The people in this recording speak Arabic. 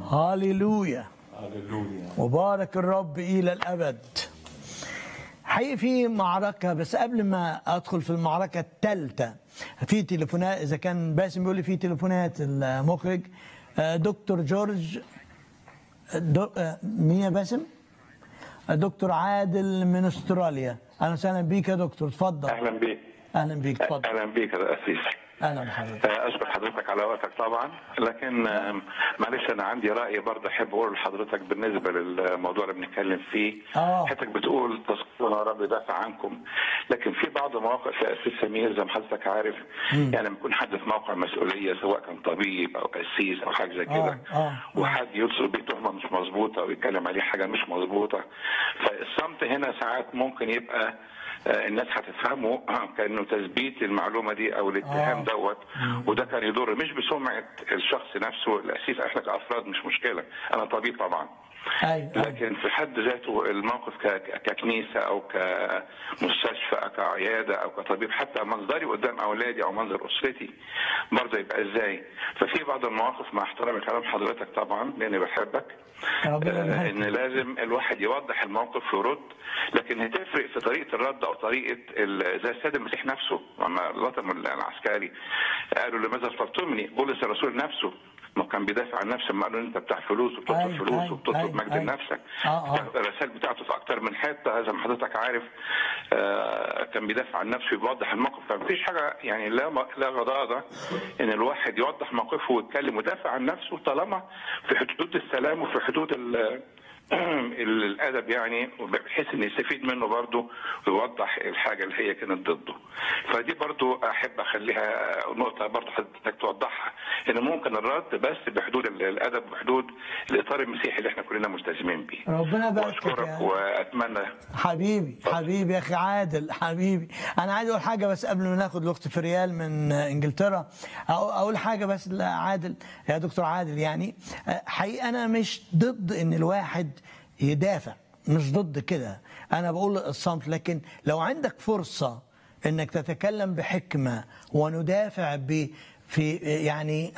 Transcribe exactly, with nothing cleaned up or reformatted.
هاليلويا هاليلويا. مبارك الرب إلى الأبد. حقيقي في معركة، بس قبل ما أدخل في المعركة الثالثة في تليفونات. إذا كان باسم بيقول لي في تليفونات المخرج دكتور جورج دو... مين يا باسم؟ دكتور عادل من استراليا. أهلا وسهلا بيك يا دكتور، اتفضل. اهلا بيك. أهلا بيك، اتفضل. اهلا بيك يا اسيس. اهلا بحضرتك. اشكر حضرتك على وقتك طبعا، لكن معلش انا عندي راي برضه احب اقوله لحضرتك بالنسبه للموضوع اللي بنتكلم فيه. اه حضرتك بتقول تذكرون رب يدافع عنكم، لكن في بعض المواقف يا اسيس سمير زي ما حضرتك عارف مم. يعني لما يكون حد في موقع مسؤوليه سواء كان طبيب او قسيس او حاجه زي كده اه اه وحد يوصل بيه تهمه مش مظبوطه او يتكلم عليه حاجه مش مظبوطه، فالصمت هنا ساعات ممكن يبقى الناس هتفهمه كانه تثبيت المعلومه دي او الاتهام آه. دوت، وده كان يضر مش بسمعه الشخص نفسه الاسيس. احنا كافراد مش مشكله، انا طبيب طبعا، أيوة. لكن في حد ذاته الموقف ككنيسه او كمستشفى او كعياده او كطبيب، حتى منظري قدام اولادي او منظر اسرتي برضه يبقى ازاي. ففي بعض المواقف مع احترام كلام حضرتك طبعا لاني بحبك آه ان لازم الواحد يوضح الموقف ويرد، لكن هتفرق في طريقه الرد او طريقه زي السيد المسيح نفسه لما لطم العسكري قالوا لماذا اصبتمني؟ بولس الرسول نفسه ما كان بيدافع عن نفسه، ما قالوا انت بتاع فلوس وبتطلب أي فلوس أي وبتطلب أي مجد أي. لنفسك. آه آه. الرسائل بتاعته في اكتر من حته زي ما حضرتك عارف آه كان بيدافع عن نفسه يوضح الموقف. فمفيش حاجه يعني لا لا غضاضه ان الواحد يوضح موقفه ويتكلم ويدافع عن نفسه طالما في حدود السلام وفي حدود ال الادب يعني، بحيث ان يستفيد منه برضه ويوضح الحاجه اللي هي كانت ضده. فدي برضه احب اخليها نقطه برضه حضرتك توضحها، ان ممكن الرد بس بحدود الادب وبحدود الاطار المسيحي اللي احنا كلنا ملتزمين بيه. ربنا يبارك واشكرك فيك واتمنى. حبيبي حبيبي يا اخي عادل حبيبي. انا عايز اقول حاجه بس قبل ما ناخد الاخت فريال من انجلترا. اقول حاجه بس لعادل يا دكتور عادل. يعني حقيقه انا مش ضد ان الواحد يدافع، مش ضد كده، انا بقول الصمت، لكن لو عندك فرصه انك تتكلم بحكمه وندافع ب في يعني